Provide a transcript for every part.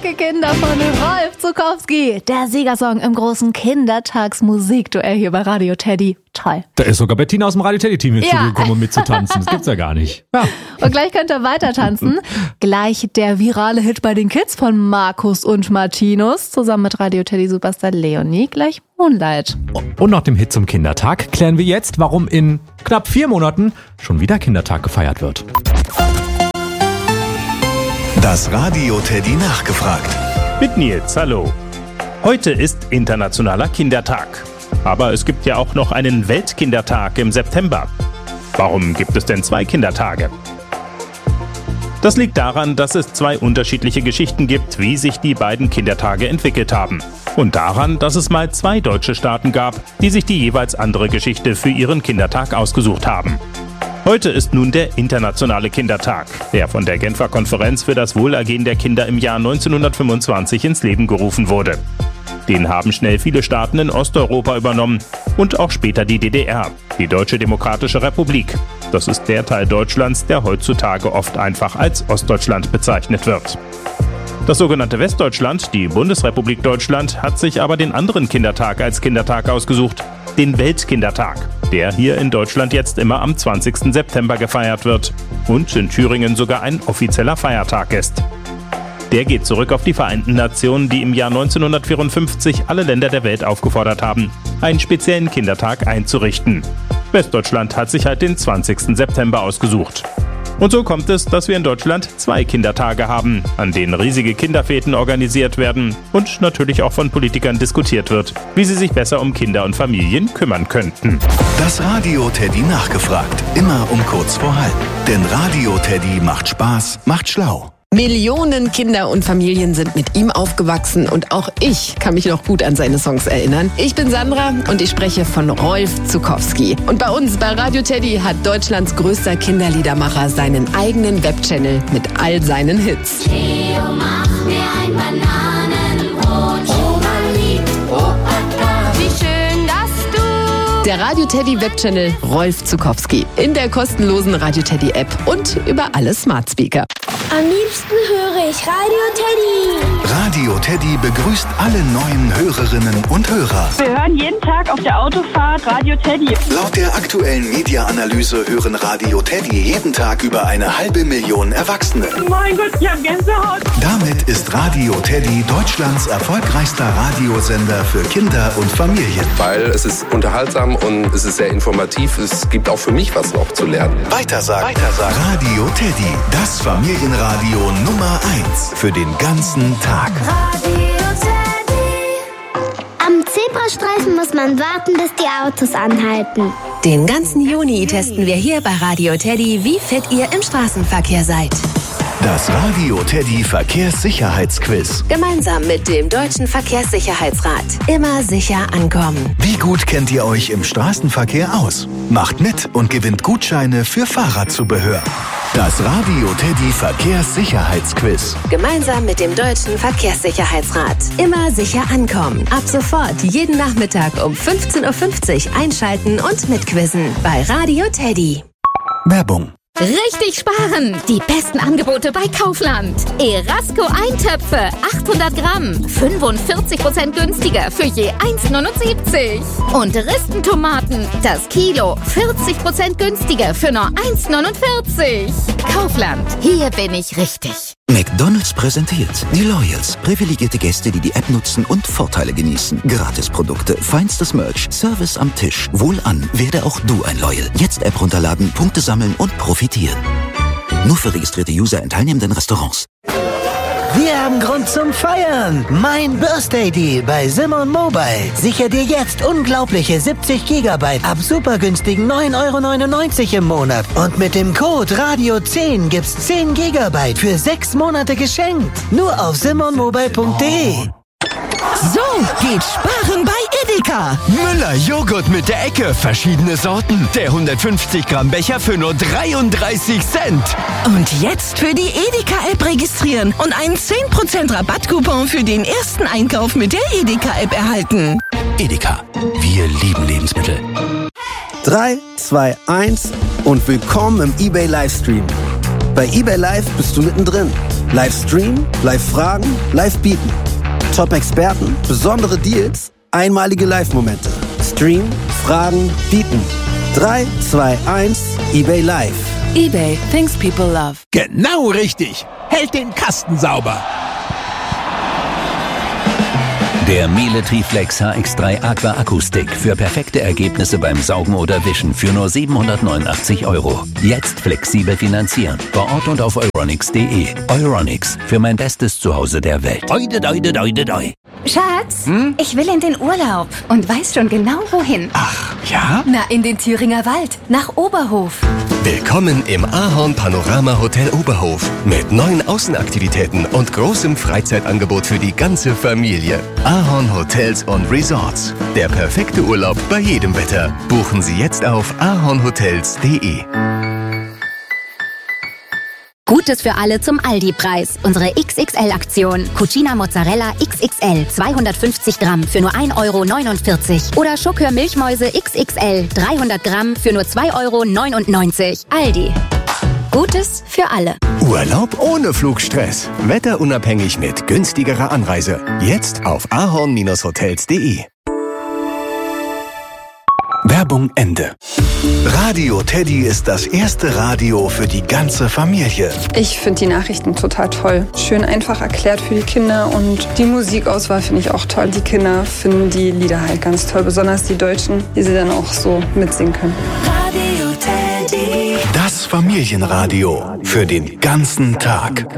Starke Kinder von Rolf Zuckowski. Der Siegersong im großen Kindertagsmusikduell hier bei Radio Teddy. Toll. Da ist sogar Bettina aus dem Radio Teddy-Team ins Studio gekommen, um mitzutanzen. Das gibt's ja gar nicht. Ja. Und gleich könnt ihr weiter tanzen. Gleich der virale Hit bei den Kids von Markus und Martinus. Zusammen mit Radio Teddy Superstar Leonie. Gleich Moonlight. Und nach dem Hit zum Kindertag klären wir jetzt, warum in knapp 4 Monaten schon wieder Kindertag gefeiert wird. Das Radio Teddy nachgefragt. Mit Nils, hallo. Heute ist Internationaler Kindertag. Aber es gibt ja auch noch einen Weltkindertag im September. Warum gibt es denn 2 Kindertage? Das liegt daran, dass es 2 unterschiedliche Geschichten gibt, wie sich die beiden Kindertage entwickelt haben. Und daran, dass es mal 2 deutsche Staaten gab, die sich die jeweils andere Geschichte für ihren Kindertag ausgesucht haben. Heute ist nun der Internationale Kindertag, der von der Genfer Konferenz für das Wohlergehen der Kinder im Jahr 1925 ins Leben gerufen wurde. Den haben schnell viele Staaten in Osteuropa übernommen und auch später die DDR, die Deutsche Demokratische Republik. Das ist der Teil Deutschlands, der heutzutage oft einfach als Ostdeutschland bezeichnet wird. Das sogenannte Westdeutschland, die Bundesrepublik Deutschland, hat sich aber den anderen Kindertag als Kindertag ausgesucht, den Weltkindertag, der hier in Deutschland jetzt immer am 20. September gefeiert wird und in Thüringen sogar ein offizieller Feiertag ist. Der geht zurück auf die Vereinten Nationen, die im Jahr 1954 alle Länder der Welt aufgefordert haben, einen speziellen Kindertag einzurichten. Westdeutschland hat sich halt den 20. September ausgesucht. Und so kommt es, dass wir in Deutschland 2 Kindertage haben, an denen riesige Kinderfeten organisiert werden und natürlich auch von Politikern diskutiert wird, wie sie sich besser um Kinder und Familien kümmern könnten. Das Radio Teddy nachgefragt. Immer um kurz vor halb. Denn Radio Teddy macht Spaß, macht schlau. Millionen Kinder und Familien sind mit ihm aufgewachsen und auch ich kann mich noch gut an seine Songs erinnern. Ich bin Sandra und ich spreche von Rolf Zuckowski. Und bei uns, bei Radio Teddy, hat Deutschlands größter Kinderliedermacher seinen eigenen Webchannel mit all seinen Hits. Theo, mach mir ein Bananenbrot. Oma liebt Opa da. Wie schön, dass du... Der Radio Teddy Webchannel Rolf Zuckowski in der kostenlosen Radio Teddy App und über alle Smart Speaker. Am liebsten höre ich Radio Teddy. Radio Teddy begrüßt alle neuen Hörerinnen und Hörer. Wir hören jeden Tag auf der Autofahrt Radio Teddy. Laut der aktuellen Media-Analyse hören Radio Teddy jeden Tag über 500.000 Erwachsene. Mein Gott, ich hab Gänsehaut. Damit ist Radio Teddy Deutschlands erfolgreichster Radiosender für Kinder und Familien. Weil es ist unterhaltsam und es ist sehr informativ. Es gibt auch für mich was noch zu lernen. Weitersagen. Radio Teddy, das Familienradio Nummer 1 für den ganzen Tag. Radio Teddy. Am Zebrastreifen muss man warten, bis die Autos anhalten. Den ganzen Juni testen wir hier bei Radio Teddy, wie fit ihr im Straßenverkehr seid. Das Radio Teddy Verkehrssicherheitsquiz. Gemeinsam mit dem Deutschen Verkehrssicherheitsrat. Immer sicher ankommen. Wie gut kennt ihr euch im Straßenverkehr aus? Macht mit und gewinnt Gutscheine für Fahrradzubehör. Das Radio Teddy Verkehrssicherheitsquiz. Gemeinsam mit dem Deutschen Verkehrssicherheitsrat. Immer sicher ankommen. Ab sofort jeden Nachmittag um 15.50 Uhr einschalten und mitquizzen bei Radio Teddy. Werbung. Richtig sparen! Die besten Angebote bei Kaufland. Erasco Eintöpfe, 800 Gramm, 45% günstiger für je 1,79. Und Ristentomaten, das Kilo, 40% günstiger für nur 1,49. Kaufland, hier bin ich richtig. McDonald's präsentiert die Loyals. Privilegierte Gäste, die die App nutzen und Vorteile genießen. Gratisprodukte, feinstes Merch, Service am Tisch. Wohlan, werde auch du ein Loyal. Jetzt App runterladen, Punkte sammeln und profitieren. Nur für registrierte User in teilnehmenden Restaurants. Wir haben Grund zum Feiern. Mein Birthday Deal bei Simon Mobile. Sicher dir jetzt unglaubliche 70 GB ab super günstigen 9,99 € im Monat. Und mit dem Code Radio10 gibt's 10 GB für 6 Monate geschenkt. Nur auf simonmobile.de. So geht Sparen bei Edeka. Müller Joghurt mit der Ecke, verschiedene Sorten. Der 150 Gramm Becher für nur 33 Cent. Und jetzt für die Edeka-App registrieren und einen 10% Rabattcoupon für den ersten Einkauf mit der Edeka-App erhalten. Edeka, wir lieben Lebensmittel. 3, 2, 1 und willkommen im eBay Livestream. Bei eBay Live bist du mittendrin. Live streamen, live fragen, live bieten. Top-Experten, besondere Deals, einmalige Live-Momente. Stream, fragen, bieten. 3, 2, 1, eBay Live. eBay, things people love. Genau richtig. Hält den Kasten sauber. Der Miele Triflex HX3 Aqua Akku-Stick für perfekte Ergebnisse beim Saugen oder Wischen für nur 789 €. Jetzt flexibel finanzieren. Vor Ort und auf euronics.de. Euronics, für mein bestes Zuhause der Welt. Oide, doide, doide, doi. Schatz, ich will in den Urlaub und weiß schon genau wohin. Ach, ja? Na, in den Thüringer Wald, nach Oberhof. Willkommen im Ahorn Panorama Hotel Oberhof mit neuen Außenaktivitäten und großem Freizeitangebot für die ganze Familie. Ahorn Hotels und Resorts. Der perfekte Urlaub bei jedem Wetter. Buchen Sie jetzt auf ahornhotels.de. Gutes für alle zum Aldi-Preis. Unsere XXL-Aktion. Cucina Mozzarella XXL 250 Gramm für nur 1,49 € Oder Schokör Milchmäuse XXL 300 Gramm für nur 2,99 €. Aldi. Gutes für alle. Urlaub ohne Flugstress. Wetterunabhängig mit günstigerer Anreise. Jetzt auf ahorn-hotels.de. Werbung Ende. Radio Teddy ist das erste Radio für die ganze Familie. Ich finde die Nachrichten total toll. Schön einfach erklärt für die Kinder und die Musikauswahl finde ich auch toll. Die Kinder finden die Lieder halt ganz toll, besonders die Deutschen, die sie dann auch so mitsingen können. Radio Teddy. Das Familienradio für den ganzen Tag.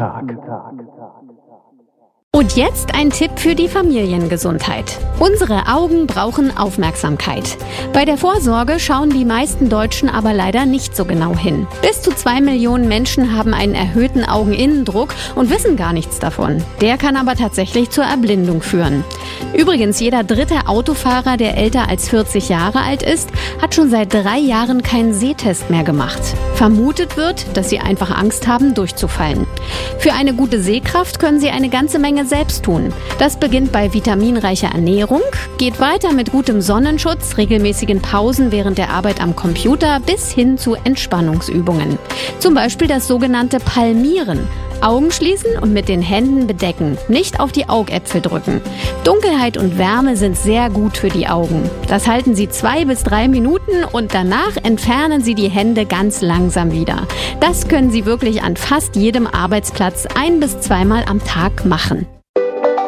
Und jetzt ein Tipp für die Familiengesundheit. Unsere Augen brauchen Aufmerksamkeit. Bei der Vorsorge schauen die meisten Deutschen aber leider nicht so genau hin. Bis zu 2 Millionen Menschen haben einen erhöhten Augeninnendruck und wissen gar nichts davon. Der kann aber tatsächlich zur Erblindung führen. Übrigens, jeder dritte Autofahrer, der älter als 40 Jahre alt ist, hat schon seit 3 Jahren keinen Sehtest mehr gemacht. Vermutet wird, dass sie einfach Angst haben, durchzufallen. Für eine gute Sehkraft können sie eine ganze Menge selbst tun. Das beginnt bei vitaminreicher Ernährung, geht weiter mit gutem Sonnenschutz, regelmäßigen Pausen während der Arbeit am Computer bis hin zu Entspannungsübungen. Zum Beispiel das sogenannte Palmieren. Augen schließen und mit den Händen bedecken, nicht auf die Augäpfel drücken. Dunkelheit und Wärme sind sehr gut für die Augen. Das halten Sie 2 bis 3 Minuten und danach entfernen Sie die Hände ganz langsam wieder. Das können Sie wirklich an fast jedem Arbeitsplatz 1- bis 2-mal am Tag machen.